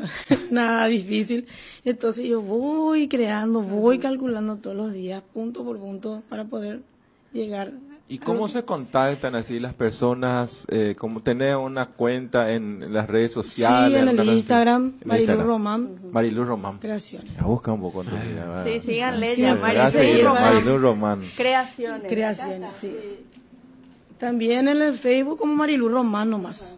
nada difícil. Entonces yo voy creando, voy calculando todos los días, punto por punto, para poder llegar. ¿Y cómo se contactan así las personas? ¿Cómo tener una cuenta en las redes sociales? Sí, en el Instagram, En Marilu Instagram. Román. Marilu Román. Creaciones. Ya busca un poco. Sí, síganle, Sí, ya, Marilu Román. Creaciones. Creaciones, sí. También en el Facebook como Marilu Román nomás.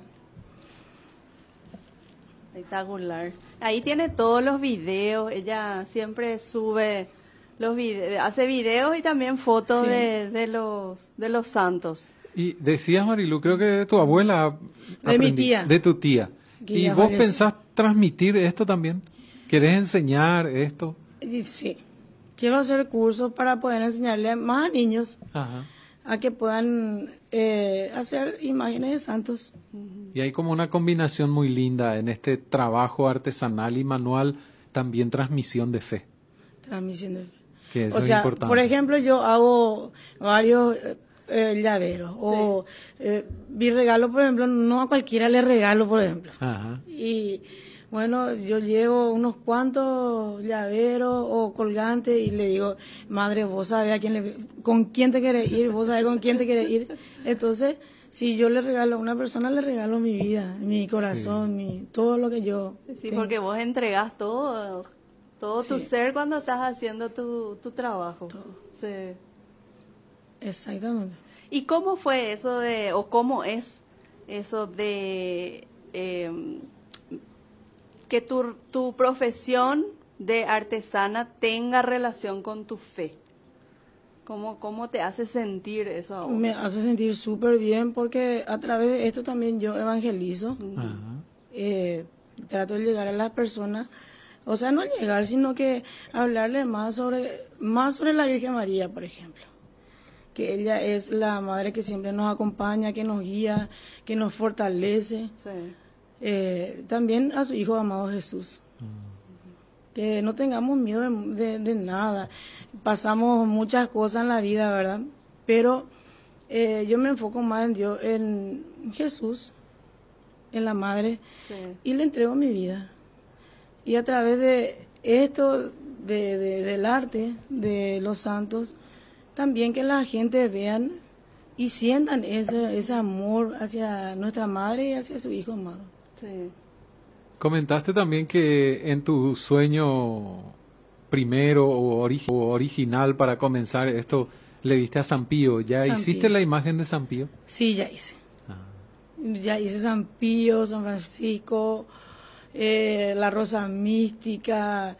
Espectacular. Ahí tiene todos los videos. Ella siempre sube los videos, hace videos y también fotos Sí. de los santos. Y decías, Marilu, creo que de tu abuela. De mi tía. De tu tía. Que ¿Y ya vos falleció. pensás transmitir esto también? ¿Querés enseñar esto? Y sí, quiero hacer cursos para poder enseñarle más a niños Ajá. a que puedan hacer imágenes de santos. Y hay como una combinación muy linda en este trabajo artesanal y manual, también transmisión de fe, Transmisión de... que eso O es sea, importante. por ejemplo, yo hago varios llaveros. O mi regalo, por ejemplo, no a cualquiera le regalo, por ejemplo. Ajá. Y bueno, yo llevo unos cuantos llaveros o colgantes y le digo, madre, vos sabés con quién te querés ir, vos sabés con quién te querés ir. Entonces, si yo le regalo a una persona, le regalo mi vida, mi corazón, todo lo que yo Sí, tengo. porque vos entregás todo tu Sí. ser cuando estás haciendo tu trabajo. Sí. Exactamente. ¿Y cómo fue eso o cómo es eso de que tu profesión de artesana tenga relación con tu fe? ¿Cómo te hace sentir eso ahora? Me hace sentir súper bien porque a través de esto también yo evangelizo. Ajá. Trato de llegar a las personas, o sea, no llegar, sino que hablarle más sobre la Virgen María, por ejemplo. Que ella es la madre que siempre nos acompaña, que nos guía, que nos fortalece. Sí. También a su Hijo amado Jesús. Que no tengamos miedo de nada. Pasamos muchas cosas en la vida, ¿verdad? Pero yo me enfoco más en Dios, en Jesús, en la Madre, Sí. y le entrego mi vida. Y a través de esto, del arte, de los santos, también que la gente vean y sientan ese amor hacia nuestra Madre y hacia su Hijo amado. Sí. Comentaste también que en tu sueño primero o original para comenzar esto, le viste a San Pío. ¿Ya San hiciste Pío. la imagen de San Pío? Sí, ya hice. Ah. Ya hice San Pío, San Francisco, la Rosa Mística,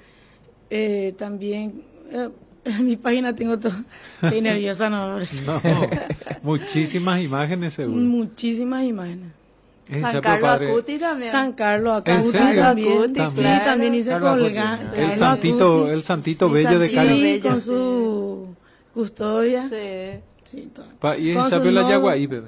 también en mi página tengo todo. Estoy nerviosa, no. No, muchísimas imágenes seguro. Muchísimas imágenes. Ella, San pero Carlos padre, Acuti también. San Carlos ¿En Acuti serio? también. Acuti, Sí, claro. también hice Carlos Acuti. colgante. el santito, Y bello de San Cali. Pío. Sí, Bello, con sí. su custodia. Sí. Sí, todo. Y en Con su Chapela no- Yaguaí, bebé.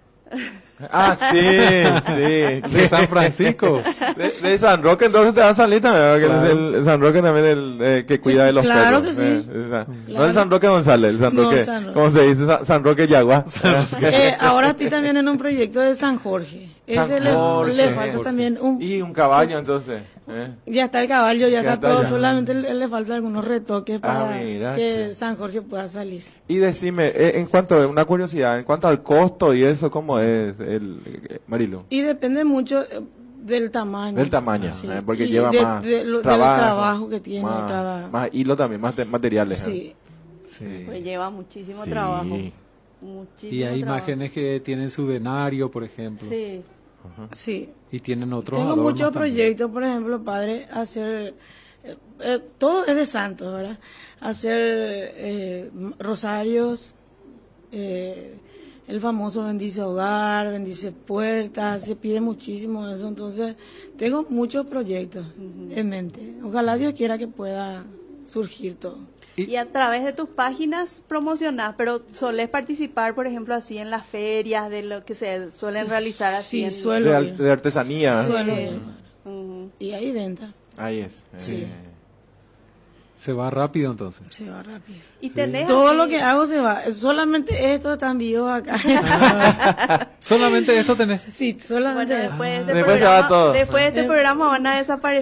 Ah, sí, sí. De San Francisco. De San Roque entonces te va a salir también, ¿verdad? Que Claro. es el San Roque también el que cuida de los Claro perros. que sí. No el San Roque González, el San No, Roque, San Roque. ¿cómo se dice? San Roque Yagua. Ahora estoy también en un proyecto de San Jorge. Ese le falta también Y un caballo entonces. Ya está el caballo, ya está está todo, ya. solamente le faltan algunos retoques para mira, que sí. San Jorge pueda salir. Y decime, en cuanto, una curiosidad, en cuanto al costo y eso, ¿cómo es Marilu? Y depende mucho del tamaño. Del tamaño, Sí. porque Y lleva más del trabajo que tiene más, cada... más hilo también, más materiales. Sí, Sí. Pues lleva muchísimo Sí. trabajo. Y Muchísimo hay trabajo. imágenes que tienen su denario, por ejemplo. Sí. sí. Y tienen otros Tengo adornos muchos también. proyectos, por ejemplo, padre, hacer... todo es de santos, ¿verdad? Hacer rosarios, el famoso bendice hogar, bendice puertas, se pide muchísimo eso, entonces tengo muchos proyectos en mente. Ojalá Dios quiera que pueda surgir todo. Y a través de tus páginas promocionás, pero solés participar, por ejemplo, así en las ferias de lo que se suelen realizar así. Sí, en... suelo ir. De artesanía. Suelo Sí. ir. Ujú. Y hay venta, Ahí es. Sí. Se va rápido entonces. se va rápido. Y tenés Todo así- lo que hago se va, solamente esto están vivos acá. Solamente esto tenés. Sí, solamente Bueno, esto. después de este Después se va programa, todo. después de este programa van a desaparecer.